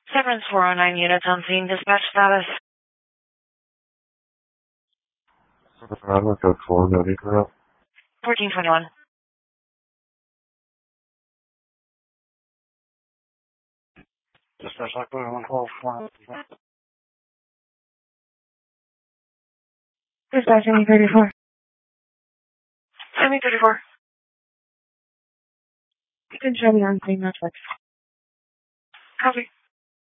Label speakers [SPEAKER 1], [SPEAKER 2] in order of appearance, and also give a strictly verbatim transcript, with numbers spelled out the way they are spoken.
[SPEAKER 1] Severance four oh nine units on scene. Dispatch status.
[SPEAKER 2] I looked at four, that is correct.
[SPEAKER 1] fourteen twenty-one.
[SPEAKER 2] Dispatch like one twelve four.
[SPEAKER 1] Dispatch M E thirty-four. M E thirty-four. You can show me on scene metrics. Copy.